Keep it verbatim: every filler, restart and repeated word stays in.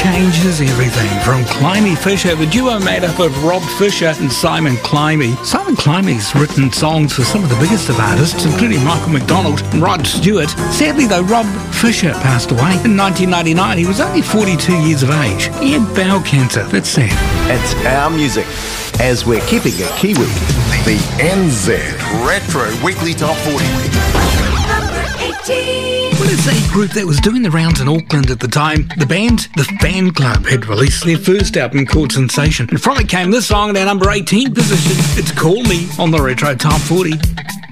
changes everything. From Climby Fisher, the duo made up of Rob Fisher and Simon Climby. Simon Climby's written songs for some of the biggest of artists, including Michael McDonald and Rod Stewart. Sadly, though, Rob Fisher passed away in nineteen ninety-nine. He was only forty-two years of age. He had bowel cancer. That's sad. It's our music, as we're keeping it Kiwi. The N Z Retro Weekly Top forty. Well, it's a group that was doing the rounds in Auckland at the time. The band, The Fan Club, had released their first album called Sensation. And from it came this song at our number eighteen position. It's Call Me on the Retro Top forty.